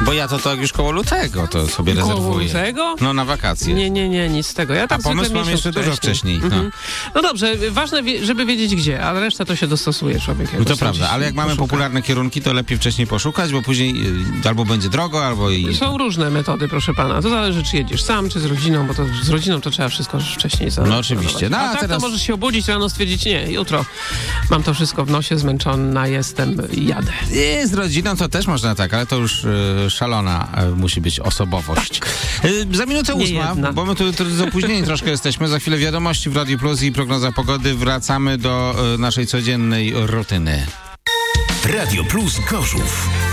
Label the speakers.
Speaker 1: Bo ja to już koło lutego to sobie
Speaker 2: Koło
Speaker 1: rezerwuję.
Speaker 2: lutego?
Speaker 1: No na wakacje.
Speaker 2: Nie, nic z tego. Ja tak
Speaker 1: A pomysł mam jeszcze dużo wcześniej.
Speaker 2: No dobrze, ważne, żeby wiedzieć gdzie, ale reszta to się dostosuje człowiek.
Speaker 1: No to prawda, ale jak mamy popularne kierunki, to lepiej wcześniej poszukać, bo później albo będzie drogo, albo i...
Speaker 2: Są różne metody, proszę pana. To zależy, czy jedziesz sam, czy z rodziną, bo to z rodziną to trzeba wszystko wcześniej
Speaker 1: No oczywiście. No,
Speaker 2: a tak
Speaker 1: teraz...
Speaker 2: to możesz się obudzić rano, stwierdzić, nie, jutro mam to wszystko w nosie, zmęczona jestem i jadę.
Speaker 1: I z rodziną to też można tak, ale to już szalona musi być osobowość. Za minutę 8, bo my tu z opóźnieniem troszkę jesteśmy. Za chwilę wiadomości w Radiu Plus i prognoza pogody. Wracamy do naszej codziennej rutyny.
Speaker 3: Radio Plus Gorzów.